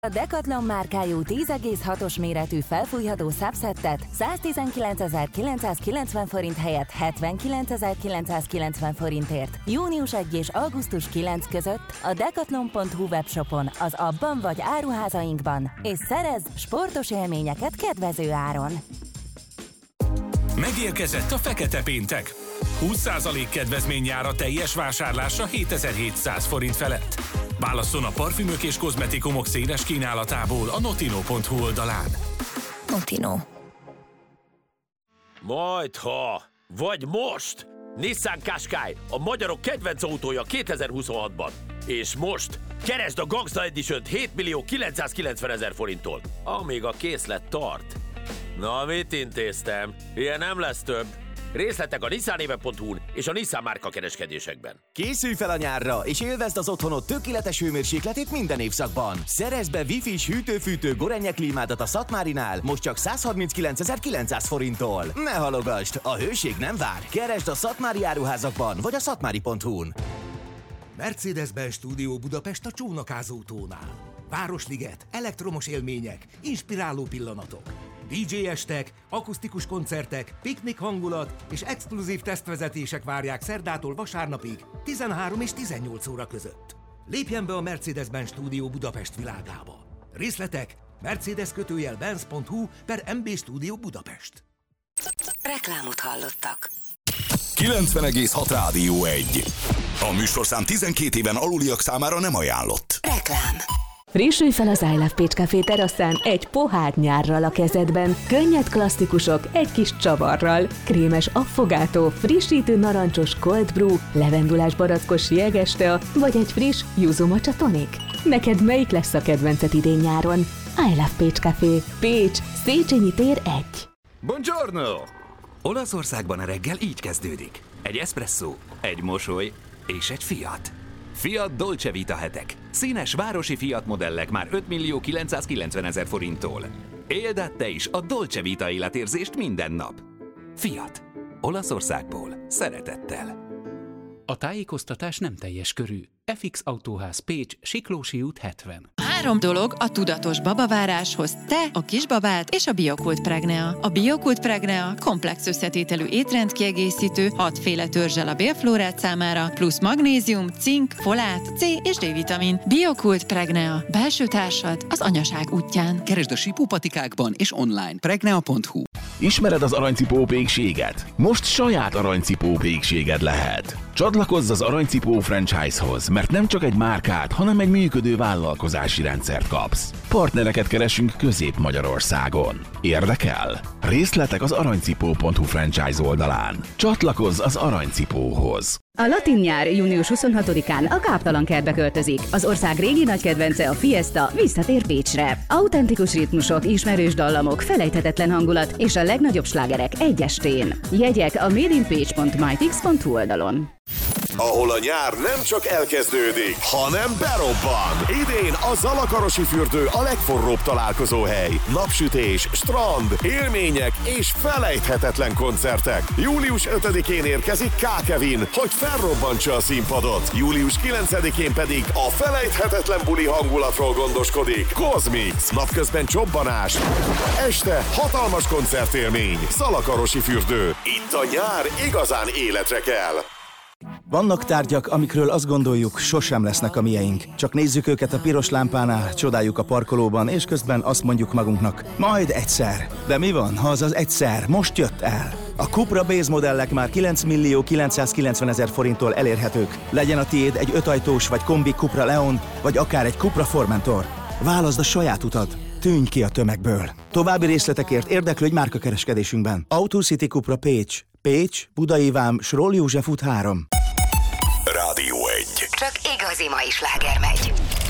A Decathlon márkájú 10,6-os méretű felfújható szabszettet 119.990 forint helyett 79.990 forintért június 1 és augusztus 9 között a decathlon.hu webshopon, az abban vagy áruházainkban, és szerezz sportos élményeket kedvező áron. Megérkezett a fekete péntek. 20% kedvezmény jár a teljes vásárlásra 7700 forint felett. Válasszon a parfümök és kozmetikumok széles kínálatából a notino.hu oldalán. Notino. Majdha, vagy most! Nissan Qashqai, a magyarok kedvenc autója 2026-ban. És most keresd a Gangsta Edition-t 7.990.000 forinttól, amíg a készlet tart. Na, mit intéztem? Ilyen nem lesz több. Részletek a nissanéve.hu-n és a Nissan márka kereskedésekben. Készülj fel a nyárra, és élvezd az otthonod tökéletes hőmérsékletét minden évszakban. Szerezd be Wi-Fi-s hűtő-fűtő Gorenje klímádat a Szatmárinál, most csak 139.900 forinttól. Ne halogasd, a hőség nem vár. Keresd a szatmári áruházakban, vagy a szatmári.hu-n. Mercedes-Benz Stúdió Budapest a csónakázótónál. Városliget, elektromos élmények, inspiráló pillanatok. DJ estek, akusztikus koncertek, piknik hangulat és exkluzív tesztvezetések várják szerdától vasárnapig 13 és 18 óra között. Lépjen be a Mercedes-Benz Stúdió Budapest világába. Részletek mercedes-benz.hu/MB Stúdió Budapest. Reklámot hallottak. 90,6 Rádió 1. A műsorszám 12 éven aluliak számára nem ajánlott. Reklám. Frissülj fel az I Love Pécs Café teraszán egy pohár nyárral a kezedben. Könnyed klasszikusok egy kis csavarral. Krémes affogátó, frissítő narancsos cold brew, levendulás barackos jegeste vagy egy friss yuzu matcha tonic. Neked melyik lesz a kedvenced idén nyáron? I Love Pécs Café. Pécs, Széchenyi tér 1. Buongiorno! Olaszországban a reggel így kezdődik. Egy espresszó, egy mosoly és egy Fiat. Fiat Dolce Vita hetek. Színes városi Fiat modellek már 5.990.000 forinttól. Éld át te is a Dolce Vita életérzést minden nap. Fiat. Olaszországból. Szeretettel. A tájékoztatás nem teljes körű. FX Autóház Pécs, Siklósi út 70. 3 dolog a tudatos babaváráshoz: te, a kisbabád és a Biokult Pregnea. A Biokult Pregnea komplex összetételű étrendkiegészítő, 6 féle törzsel a bélflórát számára, plusz magnézium, cink, folát, C és D-vitamin. Biokult Pregnea. Belső társad az anyaság útján. Keresd a sipópatikákban és online. Pregnea.hu. Ismered az aranycipó pékséget? Most saját aranycipó pékséged lehet. Csatlakozz az Aranycipó franchise-hoz, mert nem csak egy márkát, hanem egy működő vállalkozási rendszert kapsz. Partnereket keresünk Közép-Magyarországon. Érdekel? Részletek az aranycipó.hu franchise oldalán. Csatlakozz az Aranycipóhoz. A latin nyár június 26-án a Káptalan kertbe költözik. Az ország régi nagy kedvence, a Fiesta visszatér Pécsre. Autentikus ritmusok, ismerős dallamok, felejthetetlen hangulat és a legnagyobb slágerek egy estén. Jegyek a madeinpécs.mytix.hu oldalon. Ahol a nyár nem csak elkezdődik, hanem berobban. Idén a Zalakarosi fürdő a legforróbb találkozóhely. Napsütés, strand, élmények és felejthetetlen koncertek. Július 5-én érkezik K. Kevin, hogy felrobbantsa a színpadot. Július 9-én pedig a felejthetetlen buli hangulatról gondoskodik Kozmix. Napközben csobbanás, este hatalmas koncertélmény. Zalakarosi fürdő. Itt a nyár igazán életre kell. Vannak tárgyak, amikről azt gondoljuk, sosem lesznek a mieink. Csak nézzük őket a piros lámpánál, csodáljuk a parkolóban, és közben azt mondjuk magunknak, majd egyszer. De mi van, ha az egyszer most jött el? A Cupra Base modellek már 9.990.000 forinttól elérhetők. Legyen a tiéd egy 5 ajtós vagy kombi Cupra Leon, vagy akár egy Cupra Formentor. Válaszd a saját utat. Tűnj ki a tömegből. További részletekért érdeklődj márkakereskedésünkben. Autocity Cupra Pécs. Pécs, Budai Vám, Sroll József út 3. Rádió 1. Csak igazi mai sláger megy.